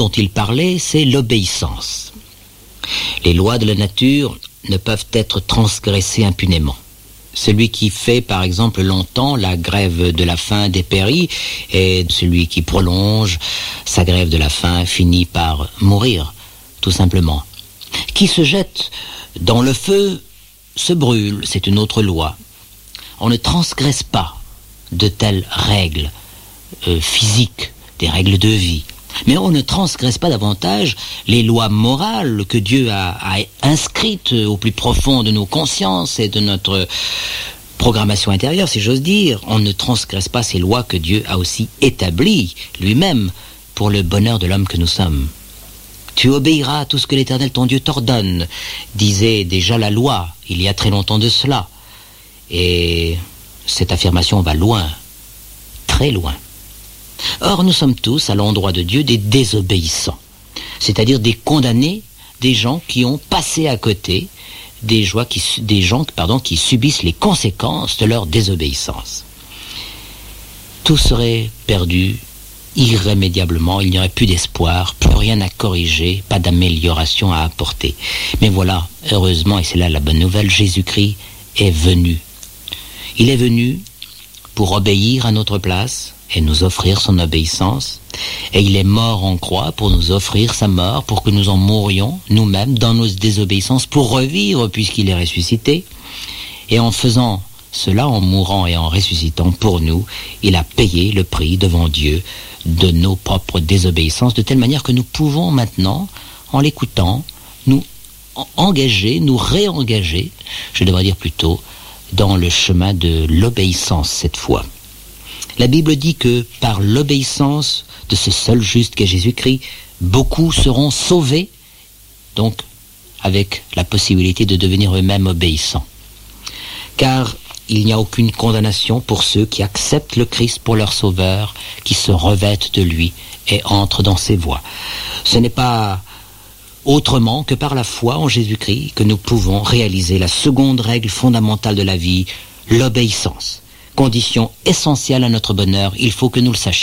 dont il parlait, c'est l'obéissance. Les lois de la nature ne peuvent être transgressées impunément. Celui qui fait, par exemple, longtemps la grève de la faim dépérit, et celui qui prolonge sa grève de la faim finit par mourir, tout simplement. Qui se jette dans le feu se brûle, c'est une autre loi. On ne transgresse pas de telles règles physiques, des règles de vie. Mais on ne transgresse pas davantage les lois morales que Dieu a inscrites au plus profond de nos consciences et de notre programmation intérieure, si j'ose dire. On ne transgresse pas ces lois que Dieu a aussi établies lui-même pour le bonheur de l'homme que nous sommes. Tu obéiras à tout ce que l'Éternel ton Dieu t'ordonne, disait déjà la loi, il y a très longtemps de cela. Et cette affirmation va loin, très loin. Or, nous sommes tous, à l'endroit de Dieu, des désobéissants, c'est-à-dire des condamnés, des gens qui ont passé à côté, des gens qui subissent les conséquences de leur désobéissance. Tout serait perdu irrémédiablement, il n'y aurait plus d'espoir, plus rien à corriger, pas d'amélioration à apporter. Mais voilà, heureusement, et c'est là la bonne nouvelle, Jésus-Christ est venu. Il est venu pour obéir à notre place et nous offrir son obéissance. Et il est mort en croix pour nous offrir sa mort, pour que nous en mourions nous-mêmes dans nos désobéissances, pour revivre puisqu'il est ressuscité. Et en faisant cela, en mourant et en ressuscitant pour nous, il a payé le prix devant Dieu de nos propres désobéissances, de telle manière que nous pouvons maintenant, en l'écoutant, nous engager, nous réengager, je devrais dire plutôt, dans le chemin de l'obéissance cette fois. La Bible dit que par l'obéissance de ce seul juste qu'est Jésus-Christ, beaucoup seront sauvés, donc avec la possibilité de devenir eux-mêmes obéissants. Car il n'y a aucune condamnation pour ceux qui acceptent le Christ pour leur sauveur, qui se revêtent de lui et entrent dans ses voies. Ce n'est pas autrement que par la foi en Jésus-Christ que nous pouvons réaliser la seconde règle fondamentale de la vie, l'obéissance. Condition essentielle à notre bonheur, il faut que nous le sachions.